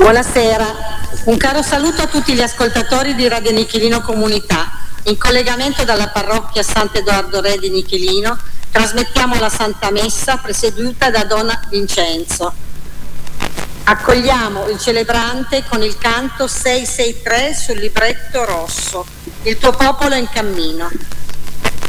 Buonasera, un caro saluto a tutti gli ascoltatori di Radio Nichelino Comunità. In collegamento dalla parrocchia Sant'Edoardo Re di Nichelino trasmettiamo la Santa Messa presieduta da Don Vincenzo. Accogliamo il celebrante con il canto 663 sul libretto rosso. Il tuo popolo è in cammino.